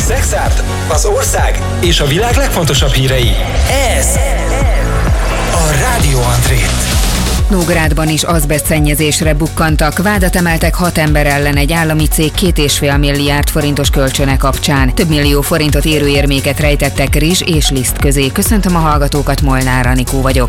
Szexárd, az ország és a világ legfontosabb hírei. Ez a Rádió André. Nógrádban is azbesztszennyezésre bukkantak. Vádat emeltek 6 ember ellen egy állami cég 2,5 milliárd forintos kölcsöne kapcsán. Több millió forintot érő érméket rejtettek rizs és liszt közé. Köszöntöm a hallgatókat, Molnár Anikó vagyok.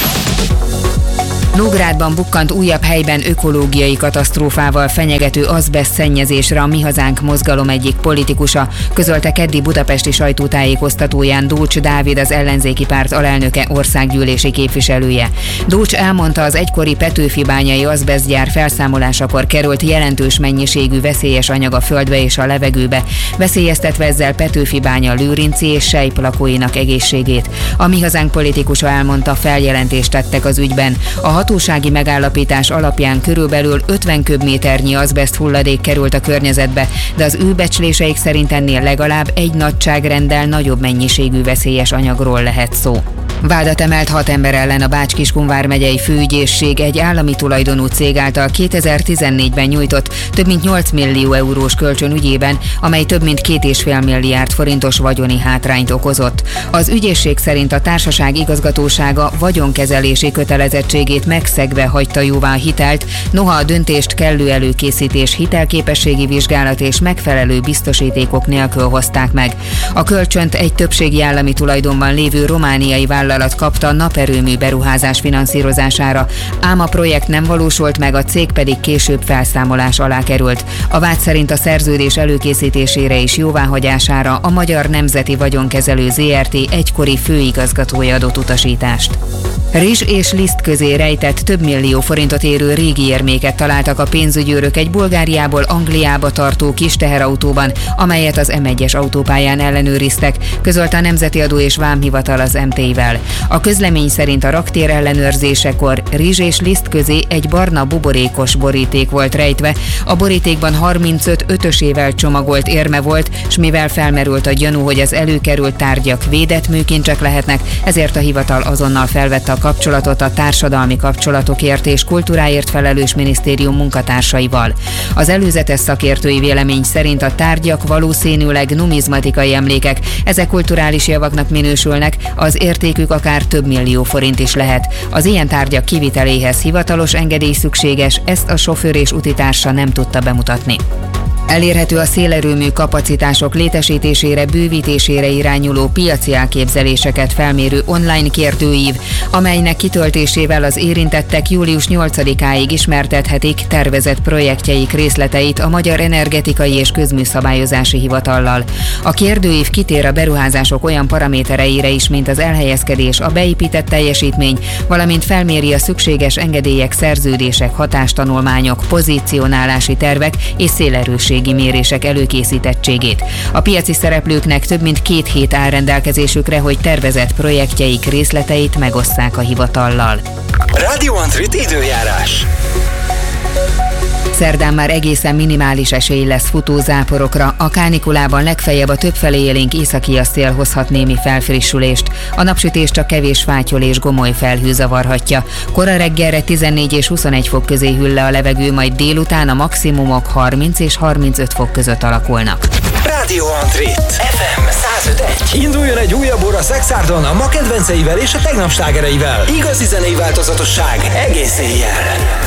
Nógrádban bukkant újabb helyben ökológiai katasztrófával fenyegető azbesztszennyezésre a Mi Hazánk mozgalom egyik politikusa, közölte keddi budapesti sajtótájékoztatóján Dócs Dávid, az ellenzéki párt alelnöke, országgyűlési képviselője. Dócs elmondta, az egykori Petőfi-bányai azbesztgyár felszámolásakor került jelentős mennyiségű veszélyes anyag a földbe és a levegőbe, veszélyeztetve ezzel Petőfi-bánya lőrinci és sejp lakóinak egészségét. A Mi Hazánk politikusa elmondta, feljelentést tettek az ügyben. A hatósági megállapítás alapján körülbelül 50 köbméternyi azbeszt hulladék került a környezetbe, de az ő becsléseik szerint ennél legalább egy nagyságrenddel nagyobb mennyiségű veszélyes anyagról lehet szó. Vádat emelt 6 ember ellen a Bács-Kiskun vármegyei főügyészség egy állami tulajdonú cég által 2014-ben nyújtott több mint 8 millió eurós kölcsön ügyében, amely több mint 2,5 milliárd forintos vagyoni hátrányt okozott. Az ügyészség szerint a társaság igazgatósága vagyonkezelési kötelezettségét megszegve hagyta jóvá a hitelt, noha a döntést kellő előkészítés, hitelképességi vizsgálat és megfelelő biztosítékok nélkül hozták meg. A kölcsönt egy többségi állami tulajdonban lévő romániai vállalat kapta naperőmű beruházás finanszírozására, ám a projekt nem valósult meg, a cég pedig később felszámolás alá került. A vád szerint a szerződés előkészítésére és jóváhagyására a Magyar Nemzeti Vagyonkezelő Zrt. Egykori főigazgatója adott utasítást. Rizs és liszt közé rejtett több millió forintot érő régi érméket találtak a pénzügyőrök egy Bulgáriából Angliába tartó kis teherautóban, amelyet az M1-es autópályán ellenőriztek, közölte a Nemzeti Adó és Vámhivatal az MT-vel. A közlemény szerint a raktér ellenőrzésekor rizs és liszt közé egy barna buborékos boríték volt rejtve. A borítékban 35 ötösével csomagolt érme volt, s mivel felmerült a gyanú, hogy az előkerült tárgyak védett műkincsek lehetnek, ezért a hivatal azonnal felvette a kapcsolatot a társadalmi kapcsolatokért és kultúráért felelős minisztérium munkatársaival. Az előzetes szakértői vélemény szerint a tárgyak valószínűleg numizmatikai emlékek, ezek kulturális javaknak minősülnek, az értékük akár több millió forint is lehet. Az ilyen tárgyak kiviteléhez hivatalos engedély szükséges, ezt a sofőr és utitársa nem tudta bemutatni. Elérhető a szélerőmű kapacitások létesítésére, bővítésére irányuló piaci elképzeléseket felmérő online kérdőív, amelynek kitöltésével az érintettek július 8-áig ismertethetik tervezett projektjeik részleteit a Magyar Energetikai és Közműszabályozási Hivatallal. A kérdőív kitér a beruházások olyan paramétereire is, mint az elhelyezkedés, a beépített teljesítmény, valamint felméri a szükséges engedélyek, szerződések, hatástanulmányok, pozícionálási tervek és szélerőség mérések előkészítettségét. A piaci szereplőknek több mint 2 hét áll rendelkezésükre, hogy tervezett projektjeik részleteit megosszák a hivatallal. Rádió Andrit időjárás. Szerdán már egészen minimális esély lesz futózáporokra, a kánikulában legfeljebb a többfelé élénk északi szél hozhat némi felfrissülést. A napsütés csak kevés fátyol és gomoly felhő zavarhatja. Kora reggelre 14 és 21 fok közé hűl le a levegő, majd délután a maximumok 30 és 35 fok között alakulnak. Rádió Andrit, FM 105.1. Induljon egy újabb óra Szexárdon a ma kedvenceivel és a tegnap slágereivel. Igazi zenei változatosság egész éjjel.